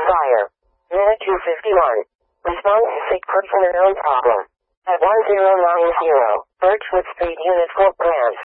fire. Minute 251. Response to sick person or known problem. At 1090, Birchwood Street, Unit 4, Grant.